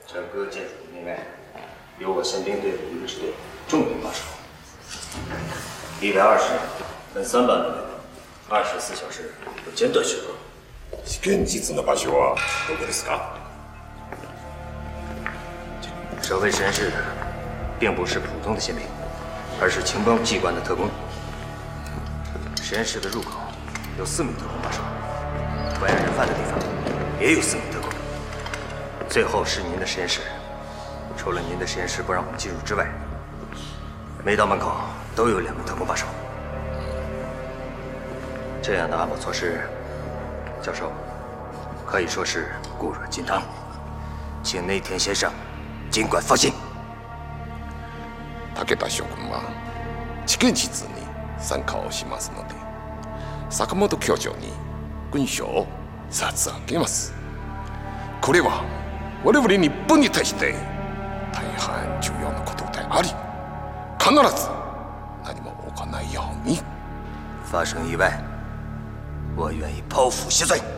整个建筑内外由我宪兵队伍一个支队重兵把守，120人分3班队，24小时不间断巡逻。 現実の場所はどこですか？ 守卫实验室的，并不是普通的宪兵，而是情报机关的特工。实验室的入口有4名特工把守，关押人犯的地方也有4名特工。最后是您的实验室，除了您的实验室不让我们进入之外，每道门口都有2名特工把守。这样的安保措施，教授可以说是固若金汤，请内田先生尽管放心。 武田将軍は近日に参加をしますので、坂本教授に勲章を差し上げます。これは我々日本に対して大変重要なことであり、必ず何も起こらないように。 发生意外，我愿意剖腹谢罪。